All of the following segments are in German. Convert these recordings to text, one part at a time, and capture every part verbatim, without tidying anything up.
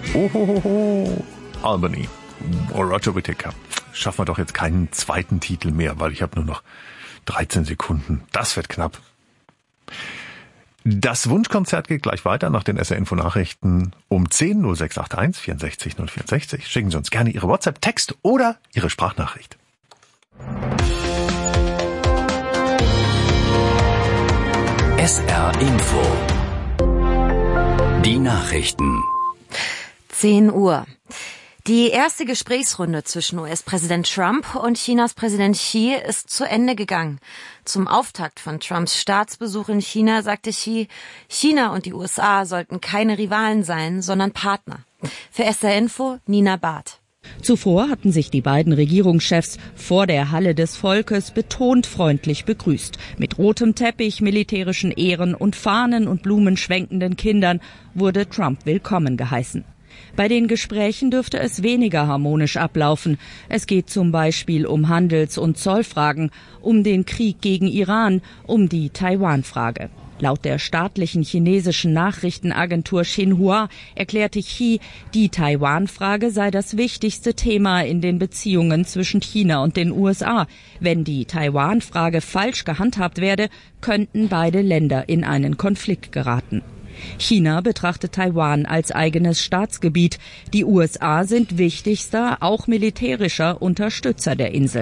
Ohohoho, Albany, Roger Whittaker. Schaffen wir doch jetzt keinen zweiten Titel mehr, weil ich habe nur noch dreizehn Sekunden. Das wird knapp. Das Wunschkonzert geht gleich weiter nach den S R-Info-Nachrichten um zehn null sechs acht eins vierundsechzig null vierundsechzig. Schicken Sie uns gerne Ihre WhatsApp-Text oder Ihre Sprachnachricht. S R-Info. Die Nachrichten. zehn Uhr. Die erste Gesprächsrunde zwischen U S-Präsident Trump und Chinas Präsident Xi ist zu Ende gegangen. Zum Auftakt von Trumps Staatsbesuch in China sagte Xi, China und die U S A sollten keine Rivalen sein, sondern Partner. Für S R-Info Nina Barth. Zuvor hatten sich die beiden Regierungschefs vor der Halle des Volkes betont freundlich begrüßt. Mit rotem Teppich, militärischen Ehren und Fahnen und Blumen schwenkenden Kindern wurde Trump willkommen geheißen. Bei den Gesprächen dürfte es weniger harmonisch ablaufen. Es geht zum Beispiel um Handels- und Zollfragen, um den Krieg gegen Iran, um die Taiwan-Frage. Laut der staatlichen chinesischen Nachrichtenagentur Xinhua erklärte Xi, die Taiwan-Frage sei das wichtigste Thema in den Beziehungen zwischen China und den U S A. Wenn die Taiwan-Frage falsch gehandhabt werde, könnten beide Länder in einen Konflikt geraten. China betrachtet Taiwan als eigenes Staatsgebiet. Die U S A sind wichtigster, auch militärischer Unterstützer der Insel.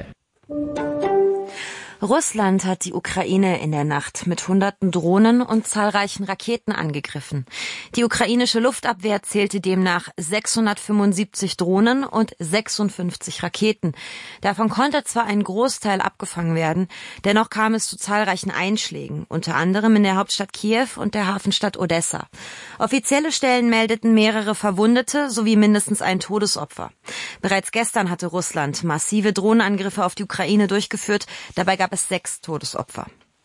Russland hat die Ukraine in der Nacht mit hunderten Drohnen und zahlreichen Raketen angegriffen. Die ukrainische Luftabwehr zählte demnach sechshundertfünfundsiebzig Drohnen und sechsundfünfzig Raketen. Davon konnte zwar ein Großteil abgefangen werden, dennoch kam es zu zahlreichen Einschlägen, unter anderem in der Hauptstadt Kiew und der Hafenstadt Odessa. Offizielle Stellen meldeten mehrere Verwundete sowie mindestens ein Todesopfer. Bereits gestern hatte Russland massive Drohnenangriffe auf die Ukraine durchgeführt, dabei gab es sechs Todesopfer.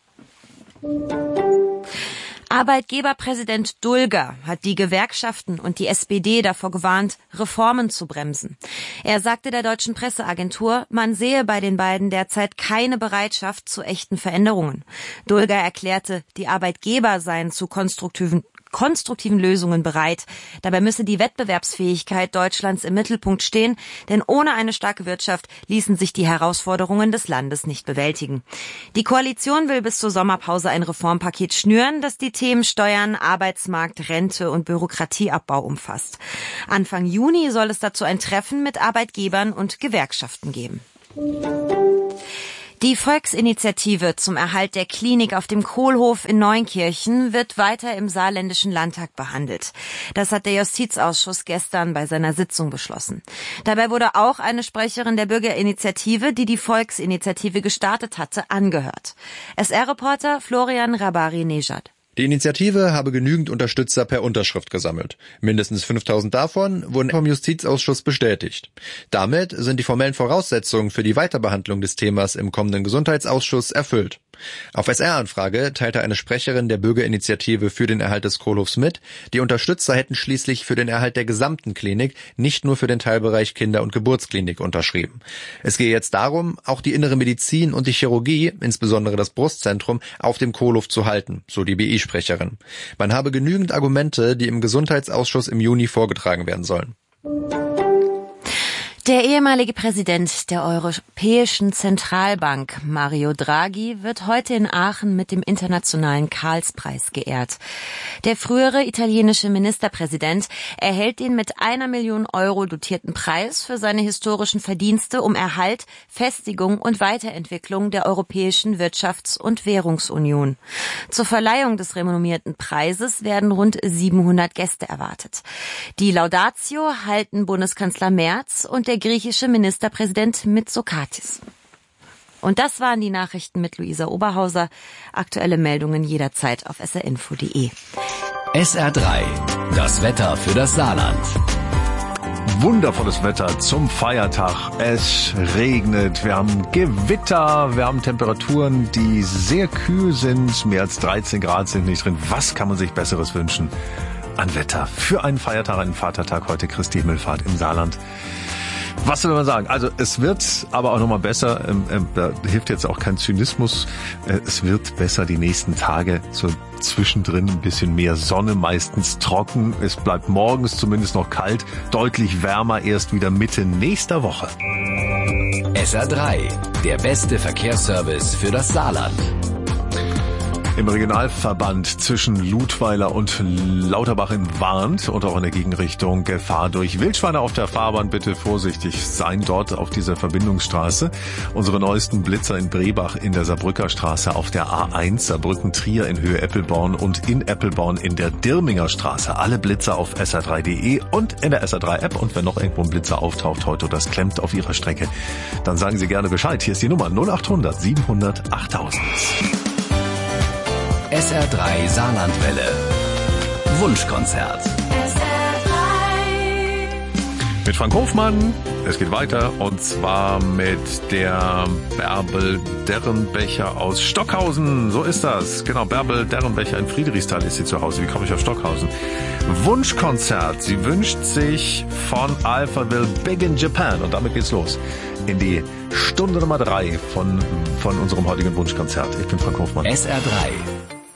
Arbeitgeberpräsident Dulger hat die Gewerkschaften und die S P D davor gewarnt, Reformen zu bremsen. Er sagte der deutschen Presseagentur, man sehe bei den beiden derzeit keine Bereitschaft zu echten Veränderungen. Dulger erklärte, die Arbeitgeber seien zu konstruktiven konstruktiven Lösungen bereit. Dabei müsse die Wettbewerbsfähigkeit Deutschlands im Mittelpunkt stehen, denn ohne eine starke Wirtschaft ließen sich die Herausforderungen des Landes nicht bewältigen. Die Koalition will bis zur Sommerpause ein Reformpaket schnüren, das die Themen Steuern, Arbeitsmarkt, Rente und Bürokratieabbau umfasst. Anfang Juni soll es dazu ein Treffen mit Arbeitgebern und Gewerkschaften geben. Die Volksinitiative zum Erhalt der Klinik auf dem Kohlhof in Neunkirchen wird weiter im Saarländischen Landtag behandelt. Das hat der Justizausschuss gestern bei seiner Sitzung beschlossen. Dabei wurde auch eine Sprecherin der Bürgerinitiative, die die Volksinitiative gestartet hatte, angehört. S R-Reporter Florian Rabari-Nejad. Die Initiative habe genügend Unterstützer per Unterschrift gesammelt. Mindestens fünftausend davon wurden vom Justizausschuss bestätigt. Damit sind die formellen Voraussetzungen für die Weiterbehandlung des Themas im kommenden Gesundheitsausschuss erfüllt. Auf S R-Anfrage teilte eine Sprecherin der Bürgerinitiative für den Erhalt des Kohlhofs mit, die Unterstützer hätten schließlich für den Erhalt der gesamten Klinik, nicht nur für den Teilbereich Kinder- und Geburtsklinik unterschrieben. Es gehe jetzt darum, auch die innere Medizin und die Chirurgie, insbesondere das Brustzentrum, auf dem Kohlhof zu halten, so die B I-Sprecherin. Man habe genügend Argumente, die im Gesundheitsausschuss im Juni vorgetragen werden sollen. Der ehemalige Präsident der Europäischen Zentralbank, Mario Draghi, wird heute in Aachen mit dem Internationalen Karlspreis geehrt. Der frühere italienische Ministerpräsident erhält den mit einer Million Euro dotierten Preis für seine historischen Verdienste um Erhalt, Festigung und Weiterentwicklung der Europäischen Wirtschafts- und Währungsunion. Zur Verleihung des renommierten Preises werden rund siebenhundert Gäste erwartet. Die Laudatio halten Bundeskanzler Merz und der der griechische Ministerpräsident Mitsotakis. Und das waren die Nachrichten mit Luisa Oberhauser. Aktuelle Meldungen jederzeit auf s r info punkt d e. S R drei, das Wetter für das Saarland. Wundervolles Wetter zum Feiertag. Es regnet, wir haben Gewitter, wir haben Temperaturen, die sehr kühl sind. Mehr als dreizehn Grad sind nicht drin. Was kann man sich Besseres wünschen an Wetter für einen Feiertag, einen Vatertag, heute Christi Himmelfahrt im Saarland? Was soll man sagen? Also es wird aber auch nochmal besser, ähm, äh, da hilft jetzt auch kein Zynismus, äh, es wird besser die nächsten Tage, so zwischendrin ein bisschen mehr Sonne, meistens trocken, es bleibt morgens zumindest noch kalt, deutlich wärmer erst wieder Mitte nächster Woche. S R drei, der beste Verkehrsservice für das Saarland. Im Regionalverband zwischen Ludweiler und Lauterbach warnt und auch in der Gegenrichtung Gefahr durch Wildschweine auf der Fahrbahn. Bitte vorsichtig sein dort auf dieser Verbindungsstraße. Unsere neuesten Blitzer in Brebach in der Saarbrücker Straße auf der A eins, Saarbrücken-Trier in Höhe Eppelborn und in Eppelborn in der Dirminger Straße. Alle Blitzer auf S R drei punkt de und in der S R drei App. Und wenn noch irgendwo ein Blitzer auftaucht heute und das klemmt auf Ihrer Strecke, dann sagen Sie gerne Bescheid. Hier ist die Nummer null achthundert siebenhundert achttausend. S R drei Saarlandwelle. Wunschkonzert. S R drei. Mit Frank Hofmann. Es geht weiter und zwar mit der Bärbel Derrenbecher aus Stockhausen. So ist das. Genau, Bärbel Derrenbecher in Friedrichsthal ist sie zu Hause. Wie komme ich auf Stockhausen? Wunschkonzert. Sie wünscht sich von Alphaville Big in Japan. Und damit geht's los in die Stunde Nummer drei von, von unserem heutigen Wunschkonzert. Ich bin Frank Hofmann. S R drei.